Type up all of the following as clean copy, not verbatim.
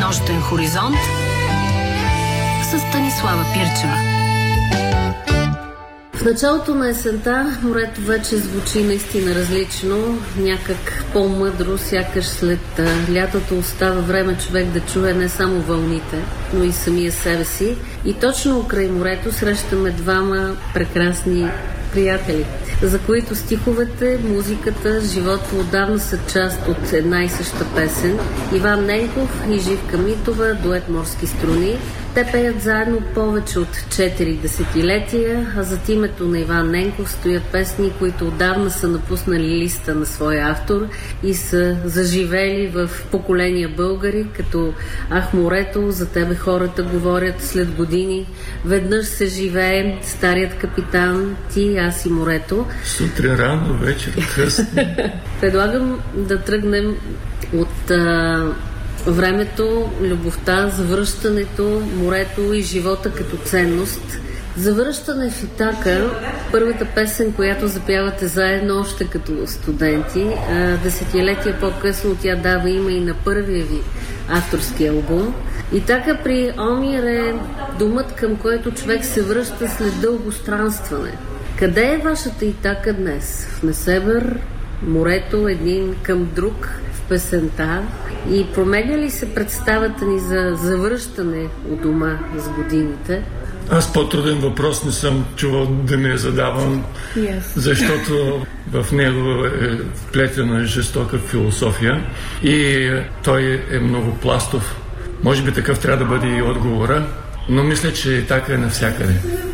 Нощен хоризонт с Станислава Пирчева. В началото на есента морето вече звучи наистина различно, някак по-мъдро, сякаш след лятото остава време човек да чуе не само вълните, но и самия себе си. И точно край морето срещаме двама прекрасни приятели, за които стиховете, музиката, живота отдавна са част от една и съща песен. Иван Ненков и Живка Митова, дует Морски струни. Те пеят заедно повече от 4 десетилетия, а зад името на Иван Ненков стоят песни, които отдавна са напуснали листа на своя автор и са заживели в поколения българи, като "Ах, морето, за тебе хората говорят след години", "Веднъж се живее", "Старият капитан", "Ти, аз и морето". Сутрин рано, вечер късно. Предлагам да тръгнем от времето, любовта, завръщането, морето и живота като ценност. Завръщане в Итака, първата песен, която запявате заедно още като студенти. Десетилетия по-късно тя дава име и на първия ви авторски албум. Итака при Омир е домът, към който човек се връща след дълго странстване. Къде е вашата Итака днес? В Несебър, морето, един към друг, в песента? И променя ли се представата ни за завръщане от дома с годините? Аз по-труден въпрос не съм чувал да ми задавам, защото в него е вплетена жестока философия и той е много пластов. Може би такъв трябва да бъде и отговора, но мисля, че така е навсякъде.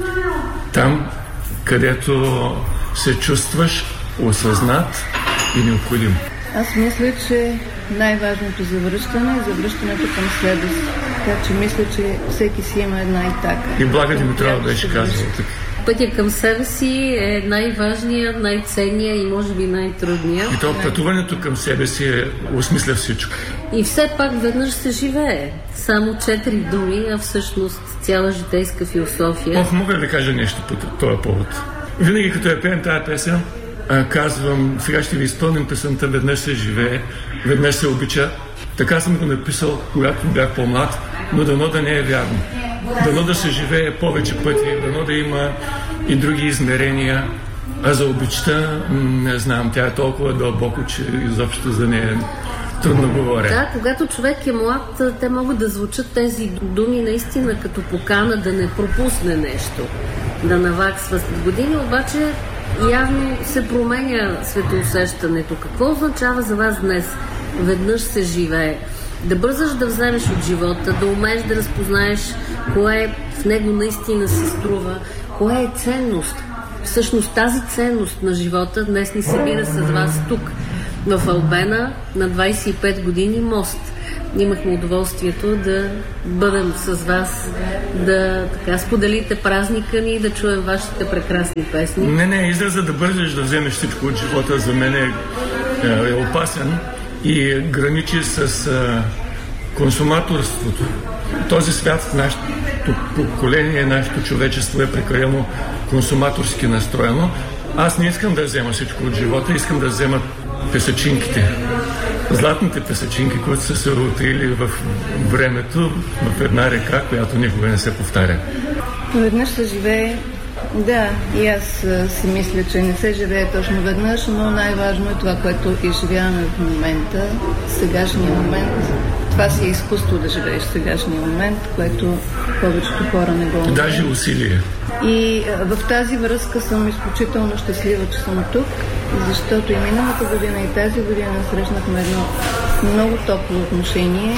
Там, където се чувстваш осъзнат и необходим. Аз мисля, че най-важното завръщане е завръщането към себе си. Така че мисля, че всеки си има една Итака. И Блага Димитрова беше казала така. Пътя към себе си е най-важният, най-ценният и може би най-трудният. И то пътуването към себе си осмисля всичко. И все пак веднъж се живее. Само 4 думи, а всъщност цяла житейска философия. Мога да кажа нещо по този повод. Винаги като я пеем тази песен, казвам, сега ще ви изпълним песента "Веднъж се живее, веднъж се обича". Така съм го написал, когато бях по-млад, но дано да не е вярно. Дано да се живее повече пъти, дано да има и други измерения. А за обичта, не знам, тя е толкова дълбоко, че изобщо за нея трудно говоря. Да, когато човек е млад, те могат да звучат тези думи наистина като покана да не пропусне нещо, да наваксва след години, обаче явно се променя светоусещането. Какво означава за вас днес "Веднъж се живее"? Да бързаш да вземеш от живота, да умееш да разпознаеш кое в него наистина се струва, кое е ценност. Всъщност тази ценност на живота днес ни събира с вас тук, в Албена, на 25 години мост. Имахме удоволствието да бъдем с вас, да споделите празника ни и да чуем вашите прекрасни песни. Не, израза да бързаш да вземеш всичко от живота за мен е опасен и граничи с консуматорството. Този свят, нашето поколение, нашето човечество е прекалено консуматорски настроено. Аз не искам да взема всичко от живота, искам да взема песачинките. Златните песачинки, които са се ротрили в времето, в една река, която никога не се повтаря. Веднъж се живее. Да, и аз си мисля, че не се живее точно веднъж, но най-важно е това, което изживяваме в момента, сегашния момент. Това си е изкуство да живееш в сегашния момент, което повечето хора не го умеят. Даже усилие. И в тази връзка съм изключително щастлива, че съм тук, защото и миналата година, и тази година срещнахме едно много топло отношение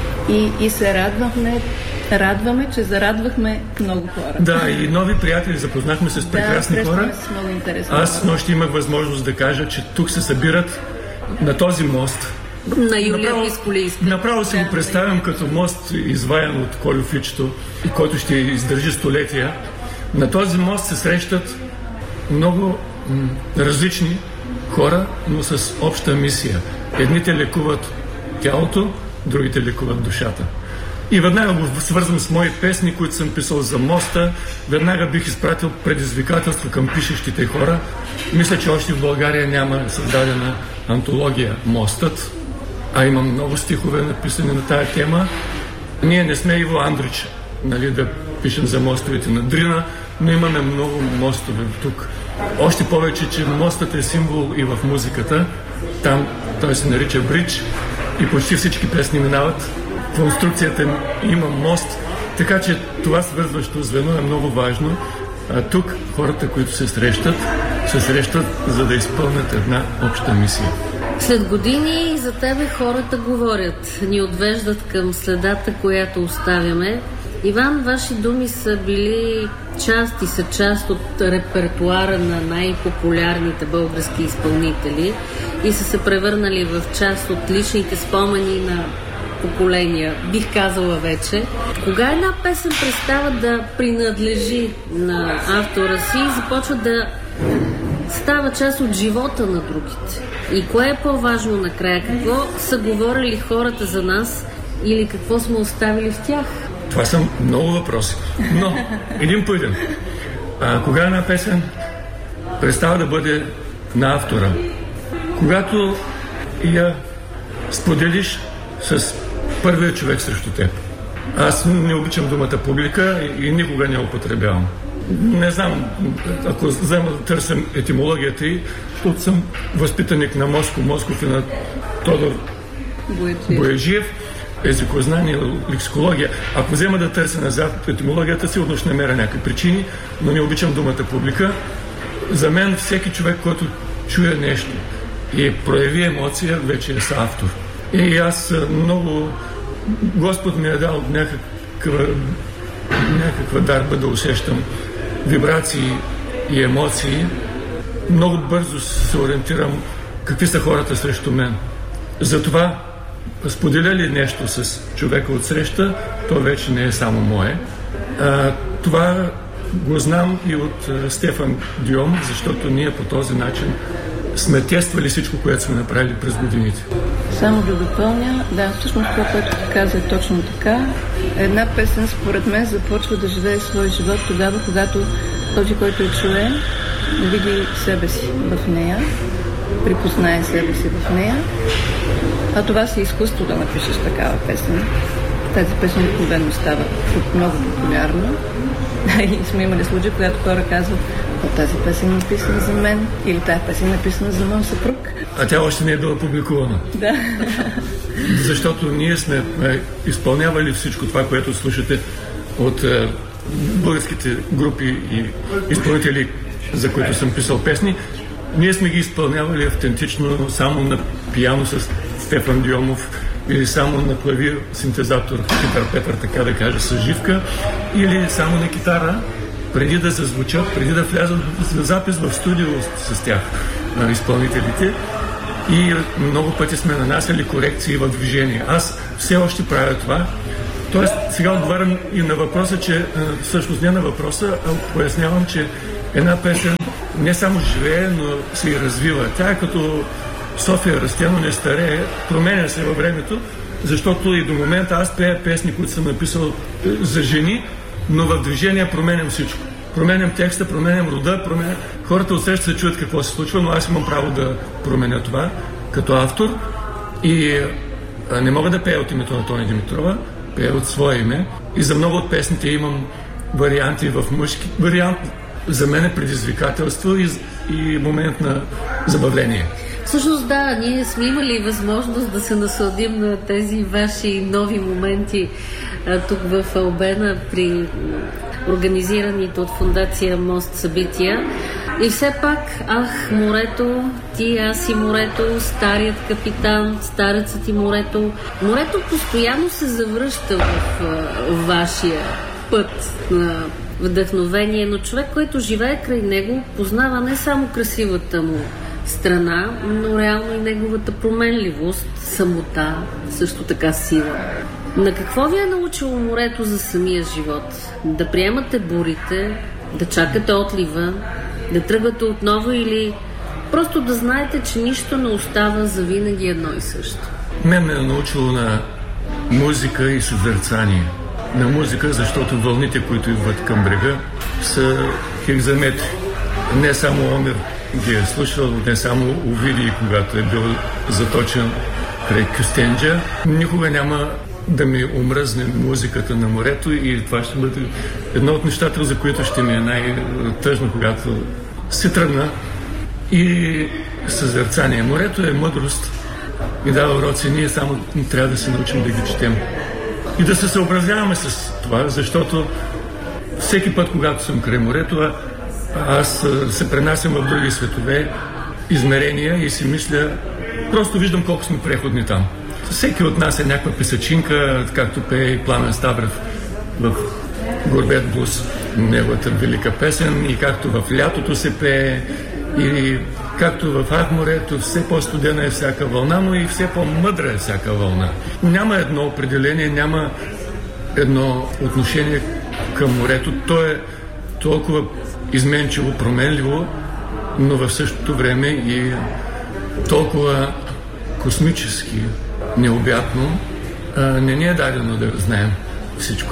и се радваме, че зарадвахме много хора. Да, и нови приятели, запознахме се с прекрасни хора. С много интересни. Аз нощи имах възможност да кажа, че тук се събират на този мост. На Юлия Писколийска. Направо си го представям като мост, изваян от Колю Фичето, и който ще издържи столетия. На този мост се срещат много различни хора, но с обща мисия. Едните лекуват тялото, другите лекуват душата. И веднага го свързвам с мои песни, които съм писал за моста. Веднага бих изпратил предизвикателство към пишещите хора. Мисля, че още в България няма създадена антология "Мостът", а има много стихове написани на тая тема. Ние не сме Иво Андрич, нали, да пишем за мостовете на Дрина, но имаме много мостове тук. Още повече, че мостът е символ и в музиката. Там той се нарича бридж и почти всички песни минават. В конструкцията има мост, така че това свързващо звено е много важно. А тук хората, които се срещат, за да изпълнят една обща мисия. След години за тебе хората говорят, ни отвеждат към следата, която оставяме. Иван, ваши думи са били част от репертуара на най-популярните български изпълнители и са се превърнали в част от личните спомени на поколения, бих казала вече. Кога една песен престава да принадлежи на автора си и започва да става част от живота на другите? И кое е по-важно накрая? Какво са говорили хората за нас или какво сме оставили в тях? Това са много въпроси, но един по един. Кога една песен престава да бъде на автора? Когато я споделиш с първия човек срещу теб. Аз не обичам думата публика и никога не употребявам. Не знам, ако взема да търсим етимологията й, защото съм възпитаник на Москов и на Тодор Бояджиев, езикознание, лексикология. Ако взема да търся назад етимологията, сигурно ще намеря някакви причини, но не обичам думата публика. За мен всеки човек, който чуе нещо и прояви емоция, вече е съавтор. И аз много... Господ ми е дал някаква дарба да усещам вибрации и емоции. Много бързо се ориентирам какви са хората срещу мен. Затова споделя ли нещо с човека от среща, то вече не е само мое. Това го знам и от Стефан Дюом, защото ние по този начин сме тествали всичко, което сме направили през годините. Само да допълня, да, всъщност това, което ти каза е точно така. Една песен, според мен, започва да живее своя живот тогава, когато този, който я чуе, види себе си в нея, припознае себе си в нея. А това си изкуство да напишеш такава песен. Тази песен обикновено става много популярна. И сме имали случаи, когато хора казват: тази песен е написана за мен, или тази песен е написана за моят съпруг. А тя още не е била публикувана. Да. Защото ние сме изпълнявали всичко това, което слушате от българските групи и изпълнители, за които съм писал песни. Ние сме ги изпълнявали автентично само на пиано с Стефан Дюомов или само на клавир, синтезатор, Китар Петър, така да кажа, с живка, или само на китара, преди да зазвучат, преди да влязат за запис в студио с тях, на изпълнителите. И много пъти сме нанасяли корекции в движение. Аз все още правя това. Тоест, сега отговарям и на въпроса, че всъщност не на въпроса, а пояснявам, че една песен не само живее, но се и развива. Тя е като София расте, но не старее, променя се във времето, защото и до момента аз пея песни, които съм написал за жени, но в движение променям всичко. Променям текста, променям рода, хората отсреща се чуят какво се случва, но аз имам право да променя това като автор и не мога да пея от името на Тони Димитрова, пея от свое име и за много от песните имам варианти в мъжки. Вариант за мен е предизвикателство и момент на забавление. Всъщност да, ние сме имали възможност да се насладим на тези ваши нови моменти тук в Албена при организираните от фондация Мост събития. И все пак, морето, ти, аз и морето, старият капитан, старецът и морето. Морето постоянно се завръща в вашия път на вдъхновение, но човек, който живее край него, познава не само красивата му страна, но реално и неговата променливост, самота, също така сила. На какво ви е научило морето за самия живот? Да приемате бурите, да чакате отлива, да тръгвате отново или просто да знаете, че нищо не остава завинаги едно и също? Мен ме е научило на музика и съзерцание. На музика, защото вълните, които идват към брега, са хекзаметри. Не само Омер ги е слушал, не само Овидий, когато е бил заточен край Кюстенджа. Никога няма да ми омръзне музиката на морето и това ще бъде едно от нещата, за които ще ми е най-тъжно, когато се тръгна. И съзерцание. Морето е мъдрост и дава уроци. Ние само трябва да се научим да ги четем. И да се съобразяваме с това, защото всеки път, когато съм край морето, аз се пренасям в други светове, измерения и си мисля, просто виждам колко сме преходни там. Всеки от нас е някаква песачинка, както пее и Пламен Ставрев в Горбет Блуз, неговата велика песен, и както в лятото се пее, и както в морето, все по-студена е всяка вълна, но и все по-мъдра е всяка вълна. Няма едно определение, няма едно отношение към морето. То е толкова изменчиво, променливо, но в същото време и толкова космически необятно. Не ни е дадено да знаем всичко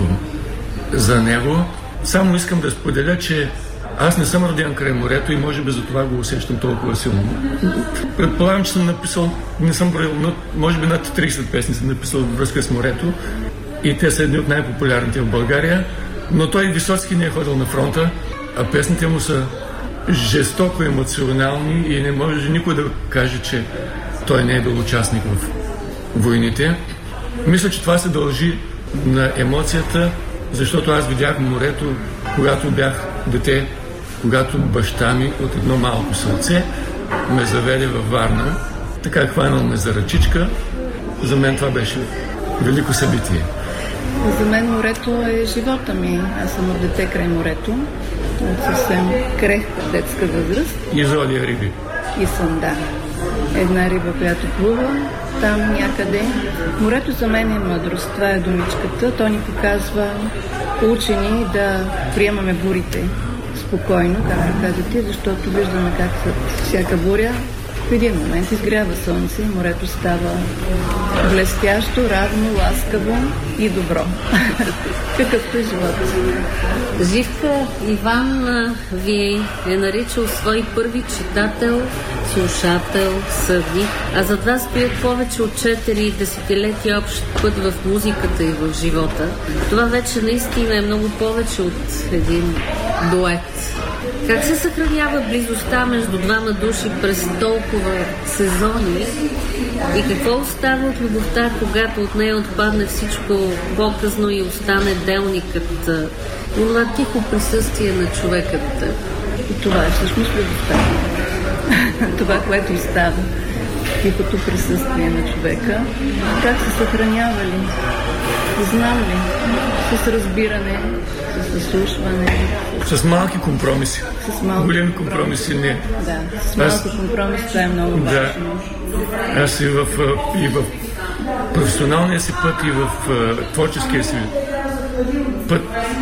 за него. Само искам да споделя, че аз не съм роден край морето и може би за това го усещам толкова силно. Предполагам, че съм написал, не съм броил, но може би над 30 песни съм написал във връзка с морето и те са едни от най-популярните в България, но той Висоцки не е ходил на фронта, а песните му са жестоко емоционални и не може никой да каже, че той не е бил участник в войните. Мисля, че това се дължи на емоцията, защото аз видях морето, когато бях дете, когато баща ми от едно малко сърце ме заведе във Варна. Така хванал ме за ръчичка. За мен това беше велико събитие. За мен морето е живота ми. Аз съм от дете край морето, от съвсем крехка детска възраст. И зодия риби. И съм, да. Една риба, която плува там някъде. Морето за мен е мъдрост. Това е думичката. То ни показва, учени да приемаме бурите спокойно, както казате, защото виждаме как след всяка буря в един момент изгрява слънце и морето става блестящо, равно, ласкаво и добро. Какъвто е живот. Живка, Иван ви е наричал свой първи читател, слушател, съдник, а зад вас стоят повече от 4 десетилетия общ път в музиката и в живота. Това вече наистина е много повече от един дует. Как се съхранява близостта между двама души през толкова сезони и какво остава от любовта, когато от нея отпадне всичко по-късно и остане делникът, това тихо присъствие на човека до теб? И това е всъщност любовта. Това, което остава. Тихото присъствие на човека. Как се съхранява ли? Знам ли? С разбиране, с изслушване. С малки компромиси. С малки големи компромиси не. Да, с малки компромиси това е много важно. Да. Аз и в професионалния си път, и в творческия си път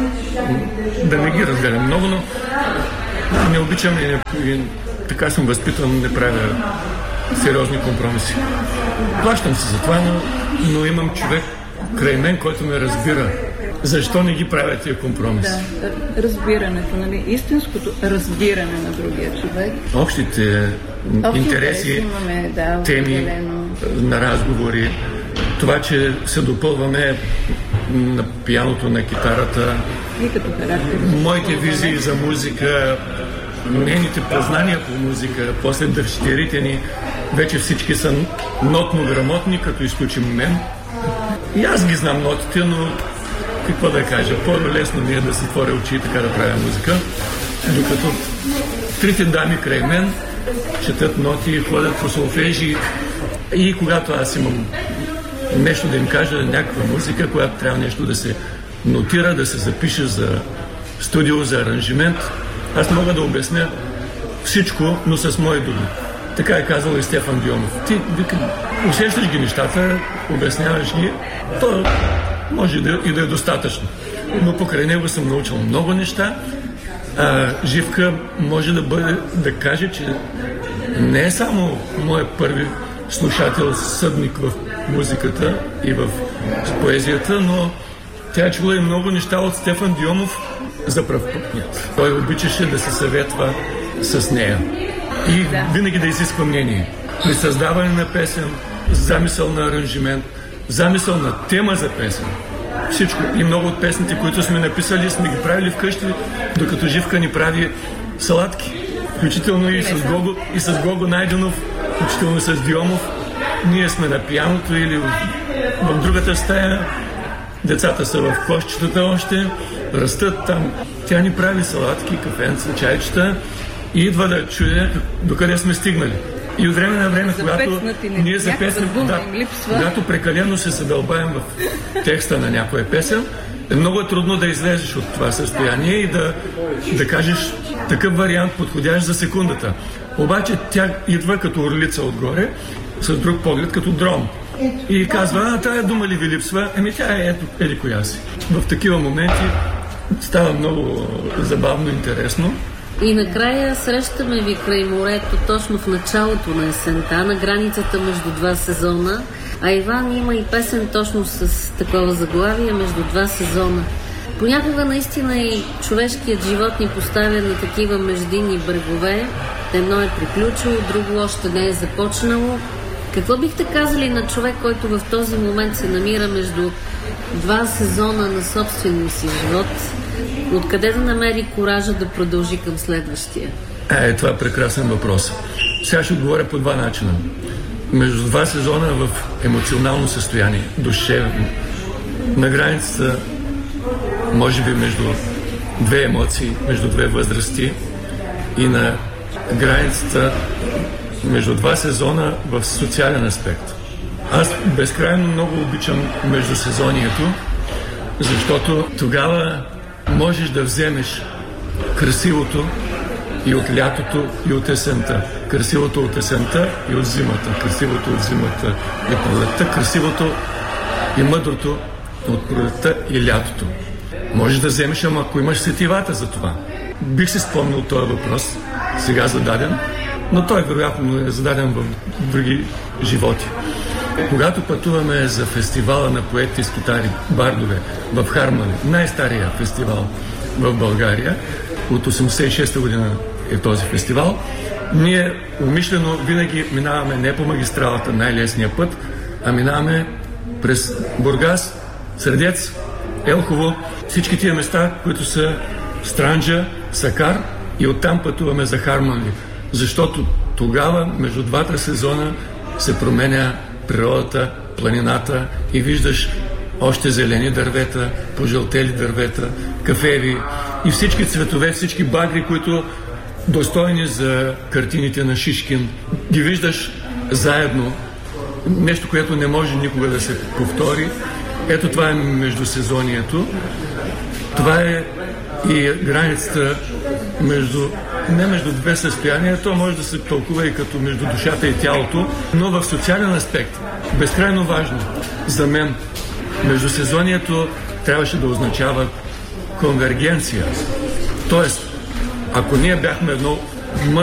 да не ги разделям много, но не обичам и така съм възпитан, не правя сериозни компромиси. Плащам се за това, но имам човек край мен, който ме разбира. Защо не ги правят тия компромиси? Да, разбирането, нали? Истинското разбиране на другия човек. Общите интереси, имаме, да, теми определено на разговори, това, че се допълваме на пианото, на китарата, и като характер. моите визии за музика, нейните познания по музика, после дъщерите ни, вече всички са нотно-грамотни, като изключим мен. И аз ги знам нотите, но какво да кажа, по-лесно ми е да си отворя очи и така да правя музика, докато трите дами край мен четат ноти, ходят по солфежи и когато аз имам нещо да им кажа, някаква музика, която трябва нещо да се нотира, да се запише за студио, за аранжимент, аз мога да обясня всичко, но с мои думи. Така е казал и Стефан Дионов. Ти усещаш ги нещата, обясняваш ги, то може и да е достатъчно. Но покрай него съм научил много неща. Живка може да каже, че не е само моят първи слушател, съдник в музиката и в поезията, но тя е чула и много неща от Стефан Дионов за пръв път. Той обичаше да се съветва с нея. И винаги да изисква мнение. При създаване на песен, замисъл на аранжимент, замисъл на тема за песен. Всичко. И много от песните, които сме написали, сме ги правили вкъщи, докато Живка ни прави салатки. Включително и с Гого Найденов, включително с Диомов. Ние сме на пианото или в другата стая. Децата са в кошчетата още, растат там. Тя ни прави салатки, кафенца, чайчета и идва да чуе докъде сме стигнали. И от време на време, когато ние за песен, когато прекалено се задълбаем в текста на някоя песен, е много трудно да излезеш от това състояние и да кажеш такъв вариант подходящ за секундата. Обаче тя идва като орлица отгоре, с друг поглед, като дрон. И казва, тая дума ли ви липсва? Тя е ето коя си. В такива моменти става много забавно, интересно. И накрая срещаме ви край морето, точно в началото на есента, на границата между два сезона. А Иван има и песен точно с такова заглавие, между два сезона. Понякога наистина и човешкият живот ни поставя на такива междинни брегове. Едно е приключило, друго още не е започнало. Какво бихте казали на човек, който в този момент се намира между два сезона на собствения си живот? Откъде да намери коража да продължи към следващия? Това е прекрасен въпрос. Сега ще отговоря по два начина. Между два сезона в емоционално състояние, душевно, на границата, може би между две емоции, между две възрасти и на границата между два сезона в социален аспект. Аз безкрайно много обичам междусезонието, защото тогава можеш да вземеш красивото и от лятото, и от есента. Красивото от есента и от зимата. Красивото от зимата и пролетта. Красивото и мъдрото от пролетта и лятото. Можеш да вземеш, ама ако имаш сетивата за това. Бих си спомнил този въпрос, сега зададен, но той вероятно е зададен в други животи. Когато пътуваме за фестивала на поети с китари, бардове в Хармали, най-стария фестивал в България, от 86-та година е този фестивал, ние умишлено винаги минаваме не по магистралата, най-лесния път, а минаваме през Бургас, Средец, Елхово, всички тия места, които са Странджа, Сакар, и оттам пътуваме за Хармали. Защото тогава, между двата сезона, се променя природата, планината и виждаш още зелени дървета, пожълтели дървета, кафеви и всички цветове, всички багри, които достойни за картините на Шишкин. Ги виждаш заедно. Нещо, което не може никога да се повтори. Ето това е междусезонието. Това е и границата не между две състояния, то може да се тълкува и като между душата и тялото, но в социален аспект, безкрайно важно за мен, междусезонието трябваше да означава конвергенция. Тоест, ако ние бяхме едно